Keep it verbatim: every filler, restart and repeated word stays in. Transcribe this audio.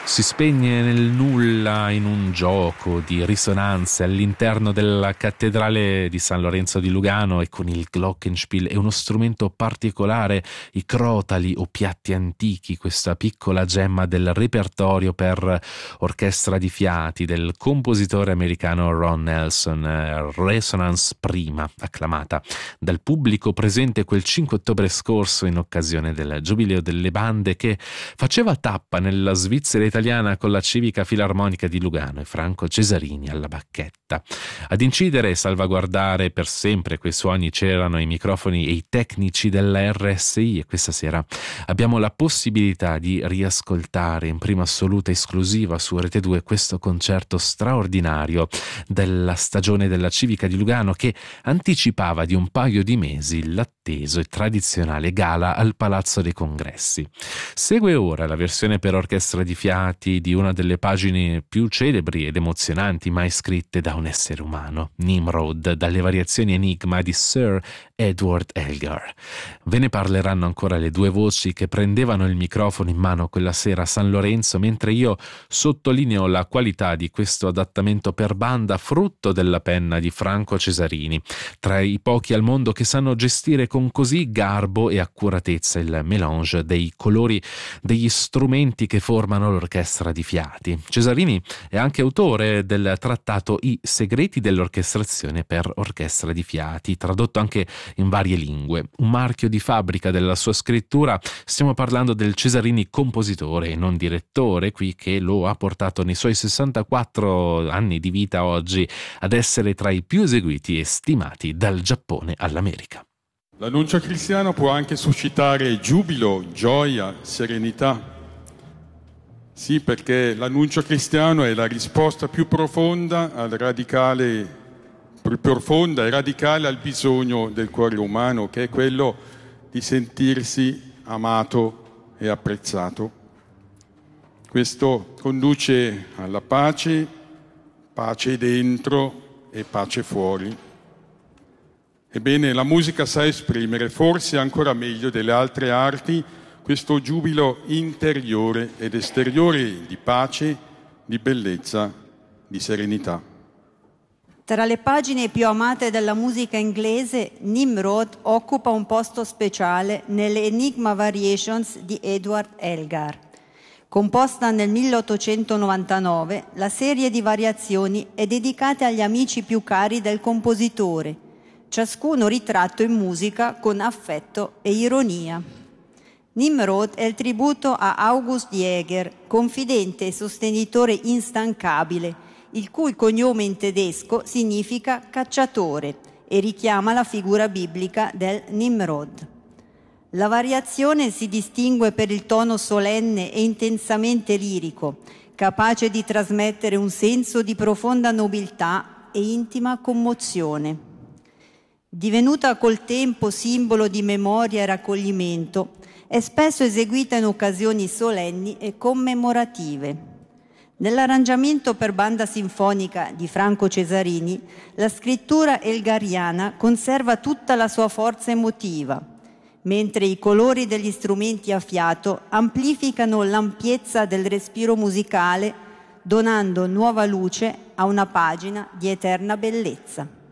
Si spegne nel nulla in un gioco di risonanze all'interno della cattedrale di San Lorenzo di Lugano, e con il glockenspiel è uno strumento particolare, i crotali o piatti antichi, questa piccola gemma del repertorio per orchestra di fiati del compositore americano Ron Nelson, Resonance prima, acclamata dal pubblico presente quel cinque ottobre scorso in occasione del Giubileo delle Bande, che faceva tappa nella Svizzera italiana con la Civica Filarmonica di Lugano e Franco Cesarini alla bacchetta. Ad incidere e salvaguardare per sempre quei suoni c'erano i microfoni e i tecnici della R S I, e questa sera abbiamo la possibilità di riascoltare in prima assoluta esclusiva su Rete due questo concerto straordinario della stagione della Civica di Lugano, che anticipava di un paio di mesi l'atteso e tradizionale gala al Palazzo dei Congressi. Segue ora la versione per orchestra di fiati di una delle pagine più celebri ed emozionanti mai scritte da un essere umano, Nimrod, dalle variazioni Enigma di Sir Edward Elgar. Ve ne parleranno ancora le due voci che prendevano il microfono in mano quella sera a San Lorenzo, mentre io sottolineo la qualità di questo adattamento per banda, frutto della penna di Franco Cesarini, tra i pochi al mondo che sanno gestire con così garbo e accuratezza il mélange dei colori degli strumenti che formano l'orchestra di fiati. Cesarini è anche autore del trattato I segreti dell'orchestrazione per orchestra di fiati, tradotto anche in varie lingue. Un marchio di fabbrica della sua scrittura, stiamo parlando del Cesarini compositore e non direttore, qui, che lo ha portato nei suoi sessantaquattro anni di vita oggi ad essere tra i più eseguiti e stimati dal Giappone all'America. L'annuncio cristiano può anche suscitare giubilo, gioia, serenità. Sì, perché l'annuncio cristiano è la risposta più profonda al radicale, più profonda e radicale al bisogno del cuore umano, che è quello di sentirsi amato e apprezzato. Questo conduce alla pace, pace dentro e pace fuori. Ebbene, la musica sa esprimere, forse ancora meglio delle altre arti, questo giubilo interiore ed esteriore di pace, di bellezza, di serenità. Tra le pagine più amate della musica inglese, Nimrod occupa un posto speciale nelle Enigma Variations di Edward Elgar. Composta nel milleottocentonovantanove, la serie di variazioni è dedicata agli amici più cari del compositore, ciascuno ritratto in musica con affetto e ironia. Nimrod è il tributo a August Jäger, confidente e sostenitore instancabile, il cui cognome in tedesco significa cacciatore e richiama la figura biblica del Nimrod. La variazione si distingue per il tono solenne e intensamente lirico, capace di trasmettere un senso di profonda nobiltà e intima commozione. Divenuta col tempo simbolo di memoria e raccoglimento, è spesso eseguita in occasioni solenni e commemorative. Nell'arrangiamento per banda sinfonica di Franco Cesarini, la scrittura elgariana conserva tutta la sua forza emotiva, mentre i colori degli strumenti a fiato amplificano l'ampiezza del respiro musicale, donando nuova luce a una pagina di eterna bellezza.